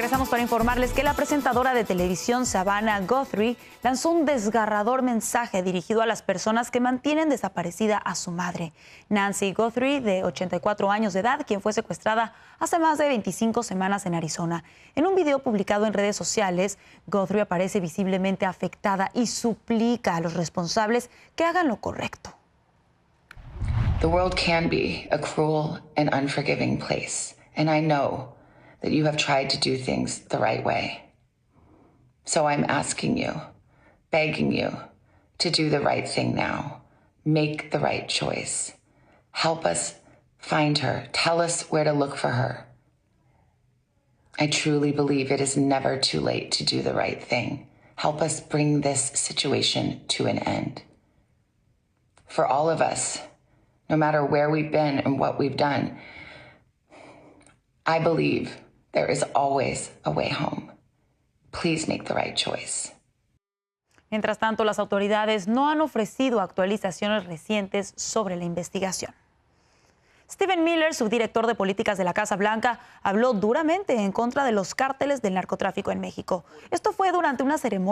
Regresamos para informarles que la presentadora de televisión Savannah Guthrie lanzó un desgarrador mensaje dirigido a las personas que mantienen desaparecida a su madre. Nancy Guthrie, de 84 años de edad, quien fue secuestrada hace más de 25 semanas en Arizona. En un video publicado en redes sociales, Guthrie aparece visiblemente afectada y suplica a los responsables que hagan lo correcto. The world can be a cruel and unforgiving place, and I know that you have tried to do things the right way. So I'm asking you, begging you, to do the right thing now. Make the right choice. Help us find her. Tell us where to look for her. I truly believe it is never too late to do the right thing. Help us bring this situation to an end. For all of us, no matter where we've been and what we've done, I believe there is always a way home. Please make the right choice. Mientras tanto, las autoridades no han ofrecido actualizaciones recientes sobre la investigación. Stephen Miller, subdirector de políticas de la Casa Blanca, habló duramente en contra de los cárteles del narcotráfico en México. Esto fue durante una ceremonia